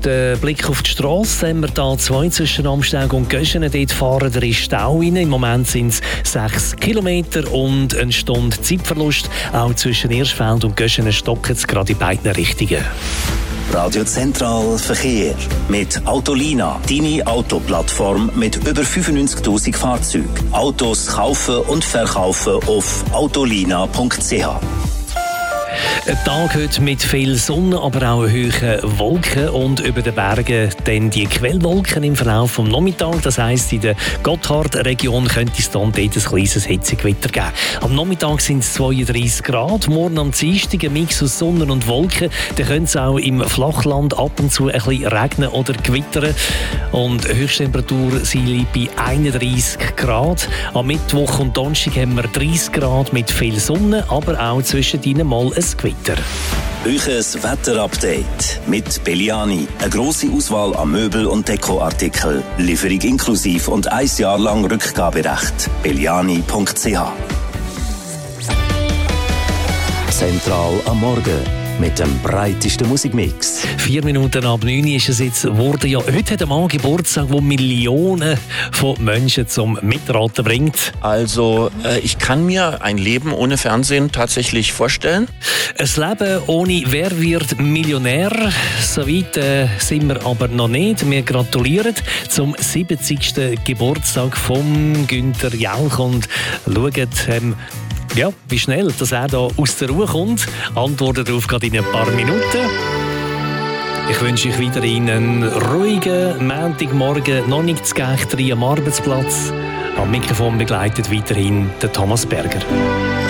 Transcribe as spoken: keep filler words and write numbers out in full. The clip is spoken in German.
Der Blick auf die Strasse, haben wir da zwei zwischen Amsteg und Göschenen. Dort fahren der Stau rein. Im Moment sind es sechs Kilometer und eine Stunde Zeitverlust. Auch zwischen Irschfeld und Göschenen stocken es gerade in beiden Richtungen. Radio Zentral Verkehr mit Autolina, deine Autoplattform mit über fünfundneunzigtausend Fahrzeugen. Autos kaufen und verkaufen auf autolina punkt c h. Ein Tag heute mit viel Sonne, aber auch hohen Wolken und über den Bergen dann die Quellwolken im Verlauf des Nachmittags. Das heisst, in der Gotthard-Region könnte es dann dort ein kleines Hitzegewitter geben. Am Nachmittag sind es zweiunddreissig Grad, morgen am Dienstag ein Mix aus Sonne und Wolken. Dann könnte es auch im Flachland ab und zu ein bisschen regnen oder gewittern. Und die Höchsttemperatur liegt bei einunddreissig Grad. Am Mittwoch und Donnerstag haben wir dreißig Grad mit viel Sonne, aber auch zwischendrin mal ein Gewitter. Euches Wetterupdate mit Belliani. Eine grosse Auswahl an Möbel- und Dekoartikeln. Lieferung inklusiv und ein Jahr lang Rückgaberecht. belliani punkt c h. Zentral am Morgen mit dem breitesten Musikmix. Vier Minuten ab neun ist es jetzt geworden. Ja, heute hat ein Mann Geburtstag, der Millionen von Menschen zum Mitraten bringt. Also, äh, ich kann mir ein Leben ohne Fernsehen tatsächlich vorstellen. Ein Leben ohne «Wer wird Millionär?» So weit äh, sind wir aber noch nicht. Wir gratulieren zum siebzigsten Geburtstag von Günther Jauch und schauen, ähm, ja, wie schnell dass er da aus der Ruhe kommt. Antworten darauf gerade in ein paar Minuten. Ich wünsche euch weiterhin einen ruhigen Montagmorgen, noch nicht zu Gechtri am Arbeitsplatz. Am Mikrofon begleitet weiterhin der Thomas Berger.